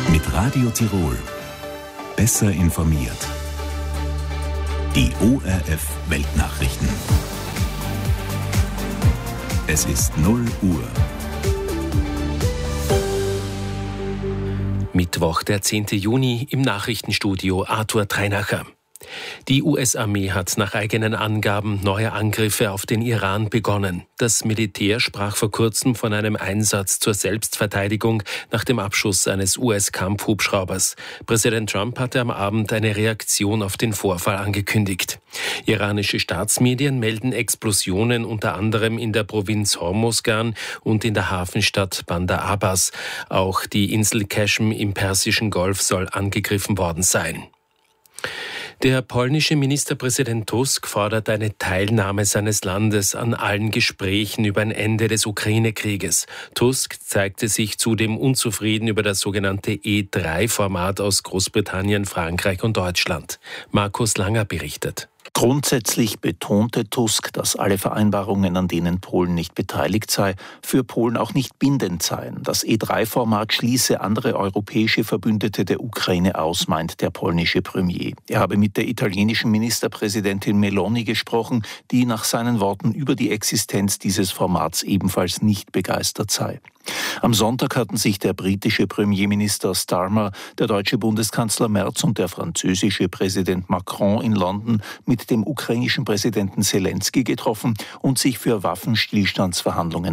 Mit Radio Tirol. Besser informiert. Die ORF Weltnachrichten. Es ist 0 Uhr. Mittwoch, der 10. Juni, im Nachrichtenstudio Arthur Treinacher. Die US-Armee hat nach eigenen Angaben neue Angriffe auf den Iran begonnen. Das Militär sprach vor kurzem von einem Einsatz zur Selbstverteidigung nach dem Abschuss eines US-Kampfhubschraubers. Präsident Trump hatte am Abend eine Reaktion auf den Vorfall angekündigt. Iranische Staatsmedien melden Explosionen unter anderem in der Provinz Hormozgan und in der Hafenstadt Bandar Abbas. Auch die Insel Qeshm im Persischen Golf soll angegriffen worden sein. Der polnische Ministerpräsident Tusk fordert eine Teilnahme seines Landes an allen Gesprächen über ein Ende des Ukraine-Krieges. Tusk zeigte sich zudem unzufrieden über das sogenannte E3-Format aus Großbritannien, Frankreich und Deutschland. Markus Langer berichtet. Grundsätzlich betonte Tusk, dass alle Vereinbarungen, an denen Polen nicht beteiligt sei, für Polen auch nicht bindend seien. Das E3-Format schließe andere europäische Verbündete der Ukraine aus, meint der polnische Premier. Er habe mit der italienischen Ministerpräsidentin Meloni gesprochen, die nach seinen Worten über die Existenz dieses Formats ebenfalls nicht begeistert sei. Am Sonntag hatten sich der britische Premierminister Starmer, der deutsche Bundeskanzler Merz und der französische Präsident Macron in London mit dem ukrainischen Präsidenten Selenskyj getroffen und sich für Waffenstillstandsverhandlungen